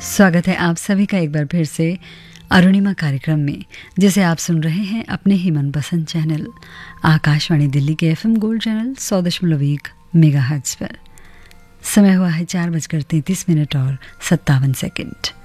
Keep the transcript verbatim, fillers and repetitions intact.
स्वागत है आप सभी का एक बार फिर से अरुणिमा कार्यक्रम में, जिसे आप सुन रहे हैं अपने ही मनपसंद चैनल आकाशवाणी दिल्ली के एफएम गोल्ड चैनल सौ दशमलव एक मेगाहर्ट्ज पर। समय हुआ है चार बजकर तैंतीस मिनट और सत्तावन सेकंड।